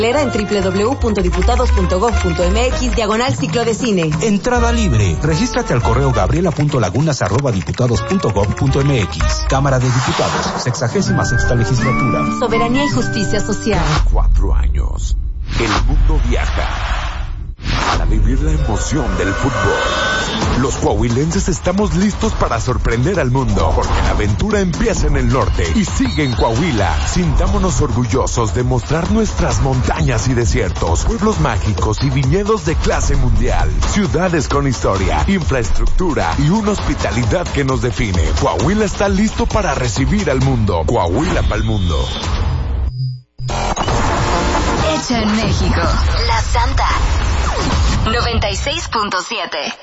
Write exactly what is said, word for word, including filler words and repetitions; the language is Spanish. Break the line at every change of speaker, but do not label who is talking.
En doble u doble u doble u punto diputados punto gob punto eme equis diagonal ciclo de cine.
Entrada libre. Regístrate al correo gabriela.lagunas arroba diputados punto gob punto eme equis. Cámara de Diputados, sexagésima sexta legislatura.
Soberanía y justicia social.
Cuatro años. El mundo viaja para vivir la emoción del fútbol. Los coahuilenses estamos listos para sorprender al mundo, porque la aventura empieza en el norte y sigue en Coahuila. Sintámonos orgullosos de mostrar nuestras montañas y desiertos, pueblos mágicos y viñedos de clase mundial, ciudades con historia, infraestructura y una hospitalidad que nos define. Coahuila está listo para recibir al mundo. Coahuila pa'l mundo.
Hecha en México. La Santa. noventa y seis punto siete.